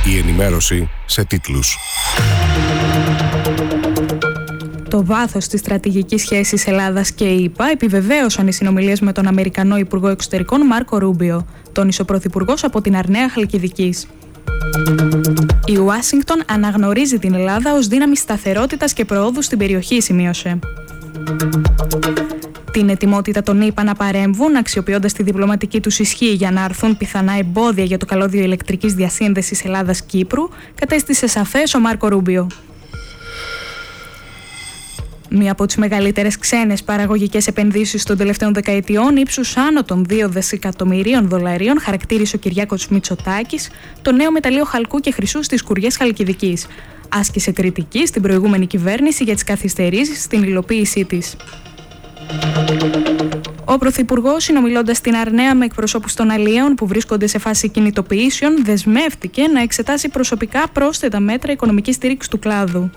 Η ενημέρωση σε τίτλους. Το βάθος της στρατηγικής σχέσης Ελλάδας και ΗΠΑ επιβεβαίωσαν οι συνομιλίες με τον Αμερικανό Υπουργό Εξωτερικών Μάρκο Ρούμπιο, τόνισε ο Πρωθυπουργός από την Αρναία Χαλκιδικής. Η Ουάσιγκτον αναγνωρίζει την Ελλάδα ως δύναμη σταθερότητας και προόδου στην περιοχή, σημείωσε. Την ετοιμότητα των ΗΠΑ να παρέμβουν, αξιοποιώντας τη διπλωματική τους ισχύ για να αρθούν πιθανά εμπόδια για το καλώδιο ηλεκτρικής διασύνδεσης Ελλάδας-Κύπρου, κατέστησε σαφές ο Μάρκο Ρούμπιο. Μία από τις μεγαλύτερες ξένες παραγωγικές επενδύσεις των τελευταίων δεκαετιών, ύψους άνω των 2 δισεκατομμυρίων δολαρίων, χαρακτήρισε ο Κυριάκος Μητσοτάκης το νέο μεταλλείο χαλκού και χρυσού στις Κουριές Χαλκιδικής. Άσκησε κριτική στην προηγούμενη κυβέρνηση για τις καθυστερήσεις στην υλοποίησή της. Ο Πρωθυπουργός, συνομιλώντας στην Αρναία με εκπροσώπους των αλλιέων που βρίσκονται σε φάση κινητοποιήσεων, δεσμεύτηκε να εξετάσει προσωπικά πρόσθετα μέτρα οικονομικής στήριξης του κλάδου.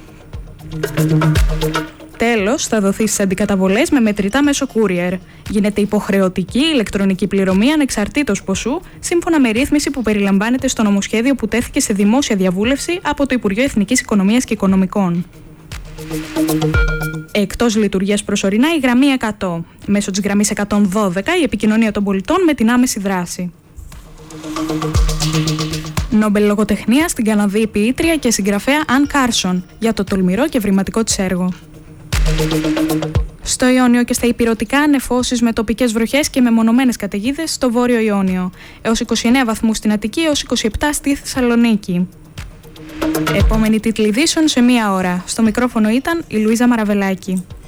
Τέλος, θα δοθεί στις αντικαταβολές με μετρητά μέσω courier. Γίνεται υποχρεωτική ηλεκτρονική πληρωμή ανεξαρτήτως ποσού, σύμφωνα με ρύθμιση που περιλαμβάνεται στο νομοσχέδιο που τέθηκε σε δημόσια διαβούλευση από το Υπουργείο Εθνικής Οικονομίας και Οικονομικών. Εκτός λειτουργίας προσωρινά η γραμμή 100. Μέσω της γραμμής 112 η επικοινωνία των πολιτών με την άμεση δράση. Νόμπελ λογοτεχνία στην Καναδή ποιήτρια και συγγραφέα Αν Κάρσον για το τολμηρό και ευρηματικό της έργο. Στο Ιόνιο και στα ηπειρωτικά νεφώσεις με τοπικές βροχές και μεμονωμένες καταιγίδες στο Βόρειο Ιόνιο. Έως 29 βαθμούς στην Αττική, έως 27 στη Θεσσαλονίκη. Επόμενη τίτλη ειδήσεων σε 1 ώρα. Στο μικρόφωνο ήταν η Λουίζα Μαραβελάκη.